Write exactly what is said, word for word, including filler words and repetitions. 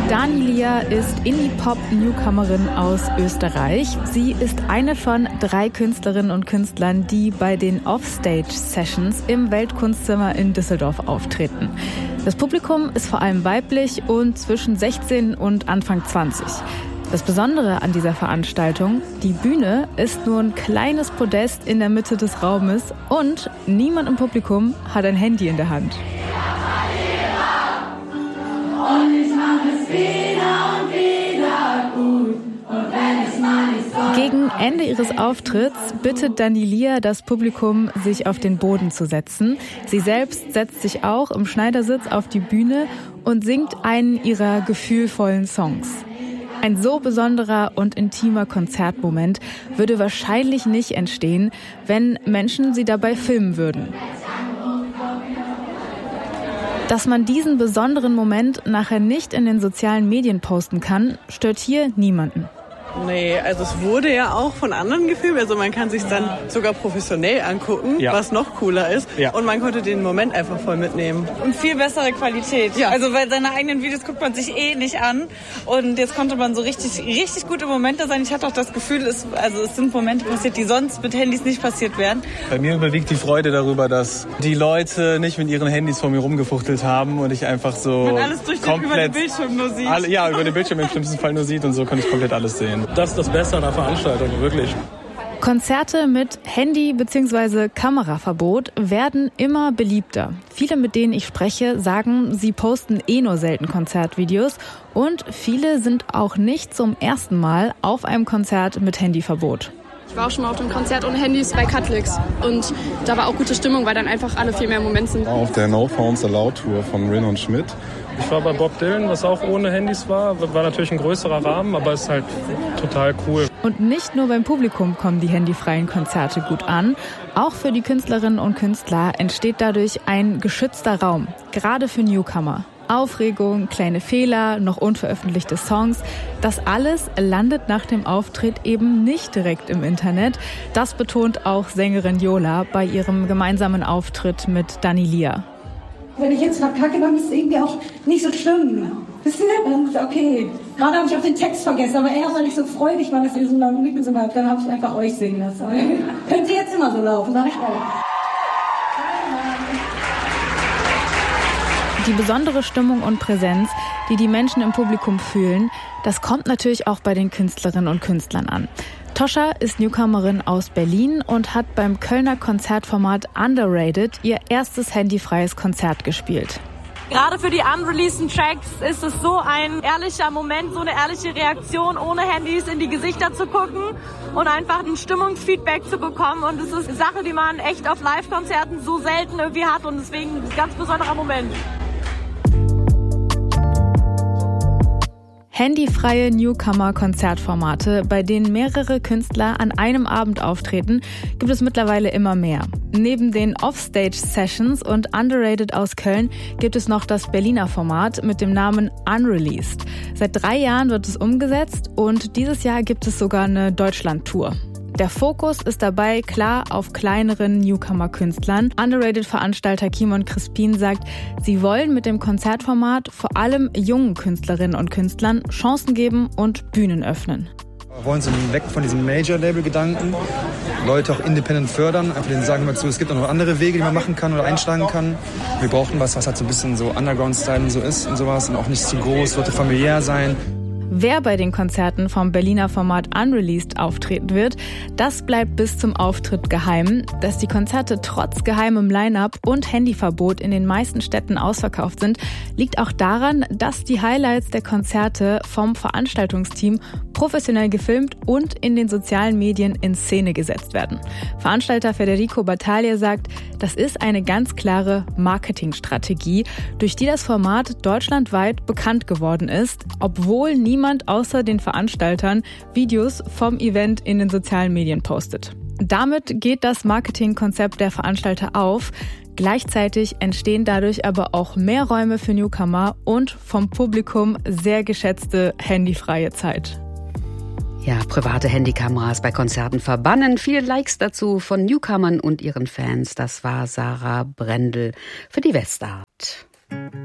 Dani Lia ist Indie-Pop-Newcomerin aus Österreich. Sie ist eine von drei Künstlerinnen und Künstlern, die bei den Offstage-Sessions im Weltkunstzimmer in Düsseldorf auftreten. Das Publikum ist vor allem weiblich und zwischen sechzehn und Anfang zwanzig. Das Besondere an dieser Veranstaltung, die Bühne ist nur ein kleines Podest in der Mitte des Raumes und niemand im Publikum hat ein Handy in der Hand. Und ich mache es wieder und wieder gut. Und wenn es mal nicht so. Gegen Ende ihres Auftritts bittet Dani Lia das Publikum, sich auf den Boden zu setzen. Sie selbst setzt sich auch im Schneidersitz auf die Bühne und singt einen ihrer gefühlvollen Songs. Ein so besonderer und intimer Konzertmoment würde wahrscheinlich nicht entstehen, wenn Menschen sie dabei filmen würden. Dass man diesen besonderen Moment nachher nicht in den sozialen Medien posten kann, stört hier niemanden. Nee, also es wurde ja auch von anderen gefilmt, also man kann sich dann sogar professionell angucken, ja. Was noch cooler ist. Ja. Und man konnte den Moment einfach voll mitnehmen. Und viel bessere Qualität. Ja. Also weil seine eigenen Videos guckt man sich eh nicht an. Und jetzt konnte man so richtig, richtig gute Momente sein. Ich hatte auch das Gefühl, es, also es sind Momente passiert, die sonst mit Handys nicht passiert wären. Bei mir überwiegt die Freude darüber, dass die Leute nicht mit ihren Handys vor mir rumgefuchtelt haben und ich einfach so man alles durch den, über den Bildschirm nur sieht. Alle, ja, über den Bildschirm im schlimmsten Fall nur sieht und so konnte ich komplett alles sehen. Das ist das Beste an der Veranstaltung, wirklich. Konzerte mit Handy- bzw. Kameraverbot werden immer beliebter. Viele, mit denen ich spreche, sagen, sie posten eh nur selten Konzertvideos und viele sind auch nicht zum ersten Mal auf einem Konzert mit Handyverbot. Ich war auch schon mal auf dem Konzert ohne Handys bei Cutlix und da war auch gute Stimmung, weil dann einfach alle viel mehr im Moment sind. Auf der No Phones Allowed Tour von Rin und Schmidt. Ich war bei Bob Dylan, was auch ohne Handys war. War natürlich ein größerer Rahmen, aber ist halt total cool. Und nicht nur beim Publikum kommen die handyfreien Konzerte gut an. Auch für die Künstlerinnen und Künstler entsteht dadurch ein geschützter Raum, gerade für Newcomer. Aufregung, kleine Fehler, noch unveröffentlichte Songs. Das alles landet nach dem Auftritt eben nicht direkt im Internet. Das betont auch Sängerin Yola bei ihrem gemeinsamen Auftritt mit Dani Lia. Wenn ich jetzt verkacke, dann ist es irgendwie auch nicht so schlimm. Wisst ihr? Dann ist okay. Gerade habe ich auch den Text vergessen, aber erst, weil ich so freudig war, dass ihr so lange mitgesungen habt, dann habe ich einfach euch singen lassen. Könnt ihr jetzt immer so laufen, sag ich auch. Die besondere Stimmung und Präsenz, die die Menschen im Publikum fühlen, das kommt natürlich auch bei den Künstlerinnen und Künstlern an. Toscha ist Newcomerin aus Berlin und hat beim Kölner Konzertformat Underrated ihr erstes handyfreies Konzert gespielt. Gerade für die unreleaseden Tracks ist es so ein ehrlicher Moment, so eine ehrliche Reaktion, ohne Handys in die Gesichter zu gucken und einfach ein Stimmungsfeedback zu bekommen. Und es ist eine Sache, die man echt auf Live-Konzerten so selten irgendwie hat und deswegen ein ganz besonderer Moment. Handyfreie Newcomer-Konzertformate, bei denen mehrere Künstler an einem Abend auftreten, gibt es mittlerweile immer mehr. Neben den Offstage-Sessions und Underrated aus Köln gibt es noch das Berliner Format mit dem Namen Unreleased. Seit drei Jahren wird es umgesetzt und dieses Jahr gibt es sogar eine Deutschland-Tour. Der Fokus ist dabei klar auf kleineren Newcomer-Künstlern. Underrated-Veranstalter Kimon Crispin sagt, sie wollen mit dem Konzertformat vor allem jungen Künstlerinnen und Künstlern Chancen geben und Bühnen öffnen. Wir wollen so weg von diesem Major-Label-Gedanken, Leute auch independent fördern, einfach denen sagen wir zu, es gibt auch noch andere Wege, die man machen kann oder einschlagen kann. Wir brauchen was, was halt so ein bisschen so Underground-Style und so ist und sowas und auch nicht zu groß, sollte familiär sein. Wer bei den Konzerten vom Berliner Format Unreleased auftreten wird, das bleibt bis zum Auftritt geheim. Dass die Konzerte trotz geheimem Line-Up und Handyverbot in den meisten Städten ausverkauft sind, liegt auch daran, dass die Highlights der Konzerte vom Veranstaltungsteam professionell gefilmt und in den sozialen Medien in Szene gesetzt werden. Veranstalter Federico Battaglia sagt, das ist eine ganz klare Marketingstrategie, durch die das Format deutschlandweit bekannt geworden ist, obwohl niemand außer den Veranstaltern Videos vom Event in den sozialen Medien postet. Damit geht das Marketingkonzept der Veranstalter auf. Gleichzeitig entstehen dadurch aber auch mehr Räume für Newcomer und vom Publikum sehr geschätzte handyfreie Zeit. Ja, private Handykameras bei Konzerten verbannen. Viele Likes dazu von Newcomern und ihren Fans. Das war Sarah Brendel für die Westart.